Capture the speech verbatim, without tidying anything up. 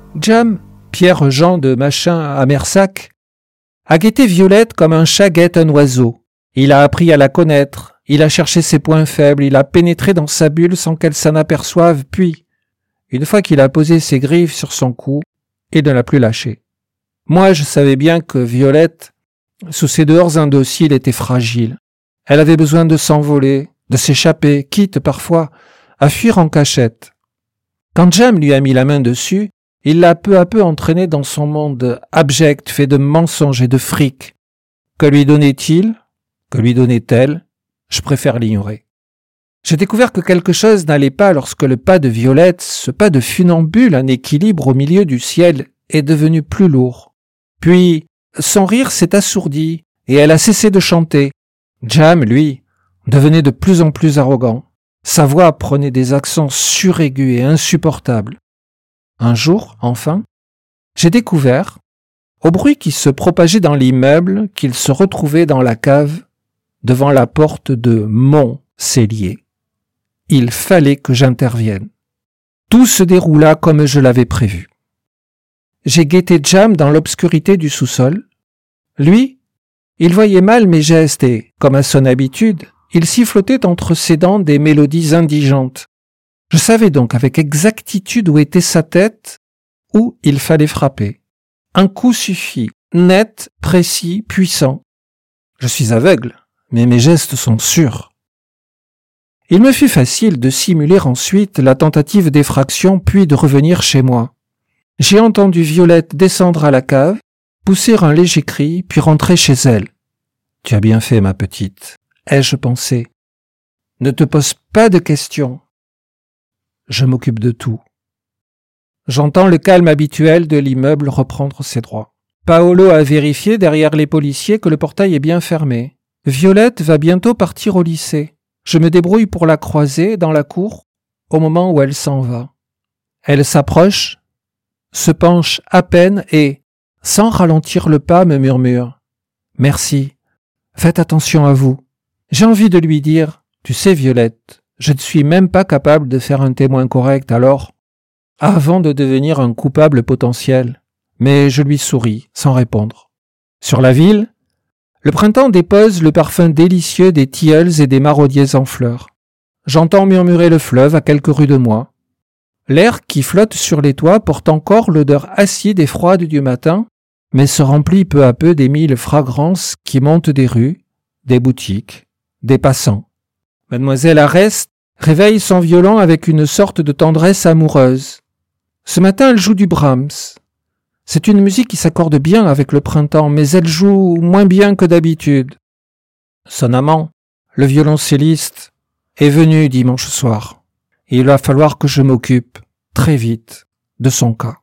Jam, Pierre-Jean de Machin à Mersac, a guetté Violette comme un chat guette un oiseau. Il a appris à la connaître, il a cherché ses points faibles, il a pénétré dans sa bulle sans qu'elle s'en aperçoive, puis, une fois qu'il a posé ses griffes sur son cou, il ne l'a plus lâché. Moi, je savais bien que Violette, sous ses dehors indociles, était fragile. Elle avait besoin de s'envoler, de s'échapper, quitte parfois à fuir en cachette. Quand Jam lui a mis la main dessus, il l'a peu à peu entraînée dans son monde abject, fait de mensonges et de fric. Que lui donnait-il? Que lui donnait-elle? Je préfère l'ignorer. J'ai découvert que quelque chose n'allait pas lorsque le pas de Violette, ce pas de funambule en équilibre au milieu du ciel, est devenu plus lourd. Puis, son rire s'est assourdi et elle a cessé de chanter. Jam, lui, devenait de plus en plus arrogant. Sa voix prenait des accents suraigus et insupportables. Un jour, enfin, j'ai découvert, au bruit qui se propageait dans l'immeuble, qu'il se retrouvait dans la cave, devant la porte de mon cellier. Il fallait que j'intervienne. Tout se déroula comme je l'avais prévu. J'ai guetté Jam dans l'obscurité du sous-sol. Lui, il voyait mal mes gestes et, comme à son habitude, il sifflotait entre ses dents des mélodies indigentes. Je savais donc avec exactitude où était sa tête, où il fallait frapper. Un coup suffit, net, précis, puissant. Je suis aveugle, mais mes gestes sont sûrs. Il me fut facile de simuler ensuite la tentative d'effraction puis de revenir chez moi. J'ai entendu Violette descendre à la cave, pousser un léger cri, puis rentrer chez elle. « Tu as bien fait, ma petite, » ai-je pensé. « Ne te pose pas de questions. Je m'occupe de tout. » J'entends le calme habituel de l'immeuble reprendre ses droits. Paolo a vérifié derrière les policiers que le portail est bien fermé. Violette va bientôt partir au lycée. Je me débrouille pour la croiser dans la cour au moment où elle s'en va. Elle s'approche, se penche à peine et, sans ralentir le pas, me murmure « Merci, faites attention à vous. » J'ai envie de lui dire « Tu sais, Violette, je ne suis même pas capable de faire un témoin correct alors, avant de devenir un coupable potentiel. » Mais je lui souris, sans répondre. Sur la ville, le printemps dépose le parfum délicieux des tilleuls et des maraudiers en fleurs. J'entends murmurer le fleuve à quelques rues de moi. L'air qui flotte sur les toits porte encore l'odeur acide et froide du matin, mais se remplit peu à peu des mille fragrances qui montent des rues, des boutiques, des passants. Mademoiselle Arrest réveille son violon avec une sorte de tendresse amoureuse. Ce matin, elle joue du Brahms. C'est une musique qui s'accorde bien avec le printemps, mais elle joue moins bien que d'habitude. Son amant, le violoncelliste, est venu dimanche soir. Il va falloir que je m'occupe, très vite, de son cas.